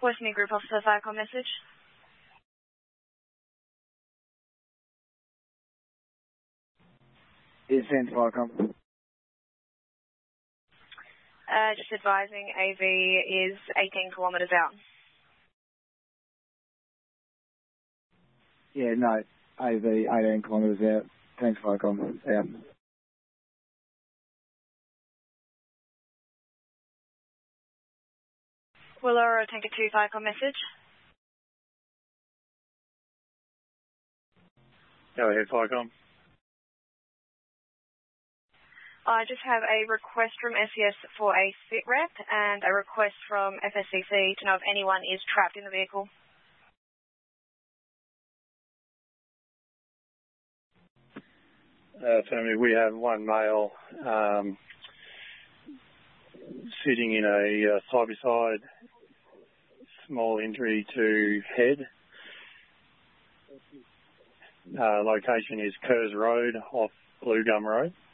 Western Group Officer, Firecom message. Yes, and Firecom. Just advising AV is 18 kilometres out. Yeah, no, AV 18 kilometres out. Thanks, Firecom. Out. Woolloomooloo Tanker 2, Firecom message. Go ahead, Firecom. I just have a request from SES for a sit rep and a request from FSCC to know if anyone is trapped in the vehicle. Affirmative. We have one male sitting in a side-by-side, small injury to head. Location is Kerrs Road off Blue Gum Road.